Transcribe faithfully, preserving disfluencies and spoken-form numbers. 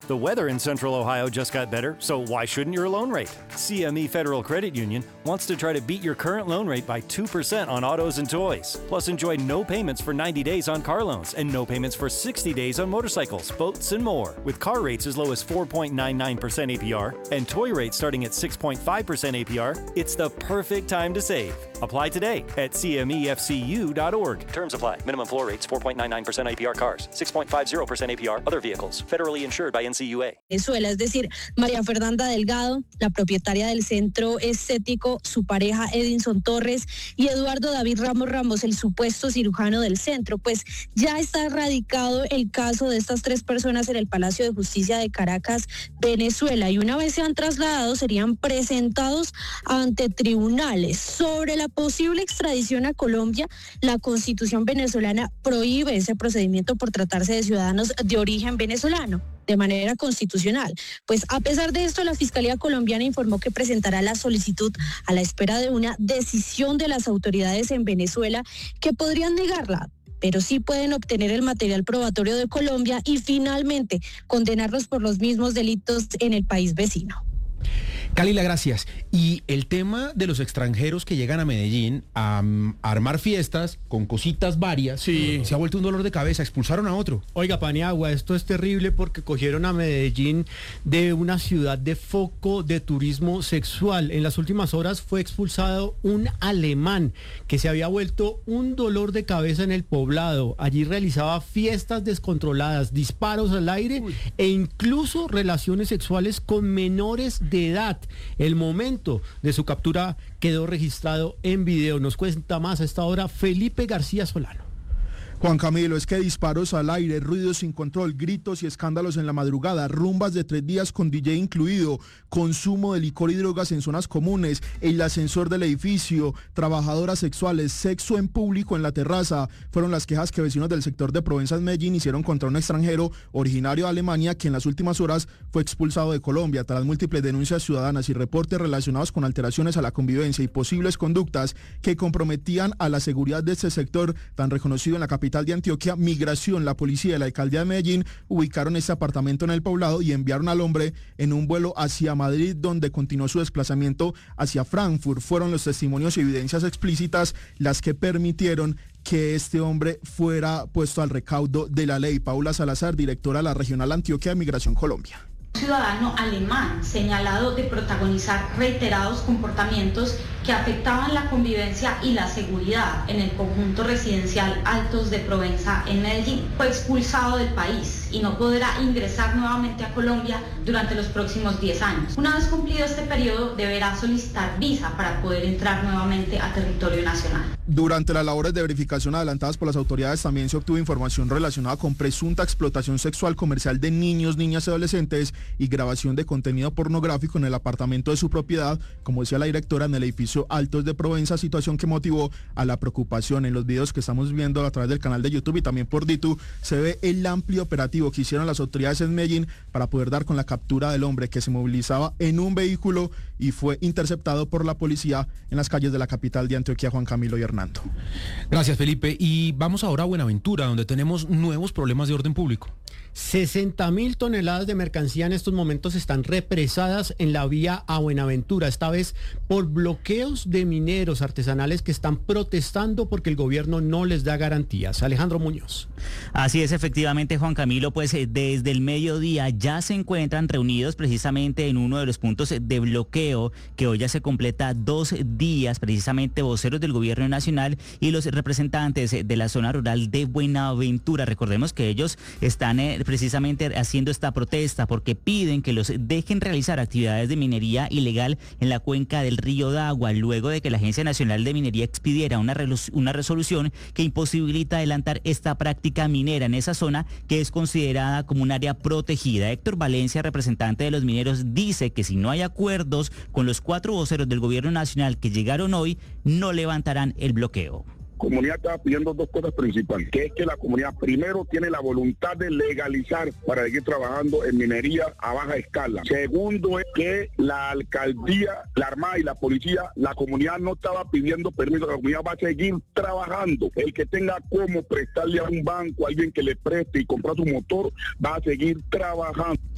The weather in Central Ohio just got better, so why shouldn't your loan rate? C M E Federal Credit Union wants to try to beat your current loan rate by two percent on autos and toys. Plus, enjoy no payments for ninety days on car loans and no payments for sixty days on motorcycles, boats, and more. With car rates as low as four point nine nine percent A P R and toy rates starting at six point five percent A P R, it's the perfect time to save. Apply today at C M E F C U dot org. Terms apply. Minimum floor rates four point nine nine percent A P R cars, six point five zero percent A P R other vehicles. Federally insured by N C U A. Venezuela, es decir, María Fernanda Delgado, la propietaria del centro estético, su pareja Edinson Torres y Eduardo David Ramos Ramos, el supuesto cirujano del centro, pues ya está radicado el caso de estas tres personas en el Palacio de Justicia de Caracas, Venezuela, y una vez sean trasladados serían presentados ante tribunales. Sobre la posible extradición a Colombia, la Constitución venezolana prohíbe ese procedimiento por tratarse de ciudadanos de origen venezolano de manera constitucional. Pues a pesar de esto, la Fiscalía colombiana informó que presentará la solicitud a la espera de una decisión de las autoridades en Venezuela que podrían negarla, pero sí pueden obtener el material probatorio de Colombia y finalmente condenarlos por los mismos delitos en el país vecino. Kalila, gracias. Y el tema de los extranjeros que llegan a Medellín a, a armar fiestas con cositas varias, sí, se ha vuelto un dolor de cabeza. Expulsaron a otro. Oiga, Paniagua, esto es terrible porque cogieron a Medellín de una ciudad de foco de turismo sexual. En las últimas horas fue expulsado un alemán que se había vuelto un dolor de cabeza en el poblado. Allí realizaba fiestas descontroladas, disparos al aire Uy. e incluso relaciones sexuales con menores de edad. El momento de su captura quedó registrado en video. Nos cuenta más a esta hora Felipe García Solano. Juan Camilo, es que disparos al aire, ruidos sin control, gritos y escándalos en la madrugada, rumbas de tres días con D J incluido, consumo de licor y drogas en zonas comunes, el ascensor del edificio, trabajadoras sexuales, sexo en público en la terraza, fueron las quejas que vecinos del sector de Provenza en Medellín hicieron contra un extranjero originario de Alemania que en las últimas horas fue expulsado de Colombia. Tras múltiples denuncias ciudadanas y reportes relacionados con alteraciones a la convivencia y posibles conductas que comprometían a la seguridad de este sector tan reconocido en la capital de Antioquia, Migración, la policía y la alcaldía de Medellín ubicaron este apartamento en el poblado y enviaron al hombre en un vuelo hacia Madrid, donde continuó su desplazamiento hacia Frankfurt. Fueron los testimonios y evidencias explícitas las que permitieron que este hombre fuera puesto al recaudo de la ley. Paula Salazar, directora de la Regional Antioquia de Migración Colombia. Ciudadano alemán señalado de protagonizar reiterados comportamientos que afectaban la convivencia y la seguridad en el conjunto residencial Altos de Provenza en Medellín, fue expulsado del país y no podrá ingresar nuevamente a Colombia durante los próximos diez años. Una vez cumplido este periodo, deberá solicitar visa para poder entrar nuevamente a territorio nacional. Durante las labores de verificación adelantadas por las autoridades también se obtuvo información relacionada con presunta explotación sexual comercial de niños, niñas y adolescentes y grabación de contenido pornográfico en el apartamento de su propiedad, como decía la directora, en el edificio Altos de Provenza, situación que motivó a la preocupación. En los videos que estamos viendo a través del canal de YouTube y también por Ditu, se ve el amplio operativo que hicieron las autoridades en Medellín para poder dar con la captura del hombre que se movilizaba en un vehículo y fue interceptado por la policía en las calles de la capital de Antioquia. Juan Camilo y Hernando. Gracias, Felipe. Y vamos ahora a Buenaventura, donde tenemos nuevos problemas de orden público. sesenta mil toneladas de mercancía en estos momentos están represadas en la vía a Buenaventura, esta vez por bloqueos de mineros artesanales que están protestando porque el gobierno no les da garantías. Alejandro Muñoz. Así es, efectivamente, Juan Camilo, pues desde el mediodía ya se encuentran reunidos precisamente en uno de los puntos de bloqueo que hoy ya se completa dos días, precisamente voceros del gobierno nacional y los representantes de la zona rural de Buenaventura. Recordemos que ellos están eh, precisamente haciendo esta protesta porque piden que los dejen realizar actividades de minería ilegal en la cuenca del río Dagua, luego de que la Agencia Nacional de Minería expidiera una, una resolución que imposibilita adelantar esta práctica minera en esa zona que es considerada como un área protegida. Héctor Valencia, representante de los mineros, dice que si no hay acuerdos con los cuatro voceros del gobierno nacional que llegaron hoy, no levantarán el bloqueo. Comunidad estaba pidiendo dos cosas principales, que es que la comunidad primero tiene la voluntad de legalizar para seguir trabajando en minería a baja escala. Segundo es que la alcaldía, la armada y la policía, la comunidad no estaba pidiendo permiso, la comunidad va a seguir trabajando. El que tenga cómo prestarle a un banco, a alguien que le preste y comprar su motor, va a seguir trabajando.